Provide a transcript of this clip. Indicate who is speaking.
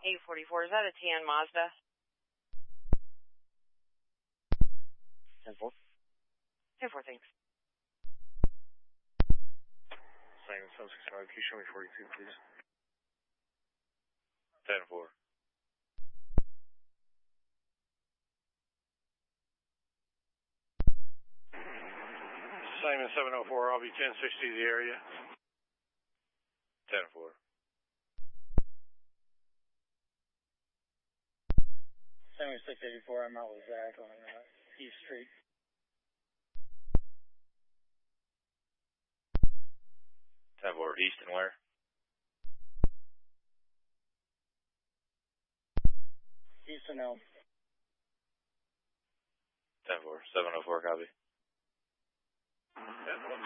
Speaker 1: 844, is that a tan Mazda?
Speaker 2: 10-4.
Speaker 1: 10-4, thanks.
Speaker 3: Simon 765, can you show me 42, please?
Speaker 4: 10-4.
Speaker 3: Simon 704, I'll be 1060 the area.
Speaker 4: 10-4.
Speaker 2: Simon 684, I'm out with Zach on East Street.
Speaker 4: East and where?
Speaker 2: East and Elm.
Speaker 4: 10-4. 704, copy.
Speaker 3: Yeah,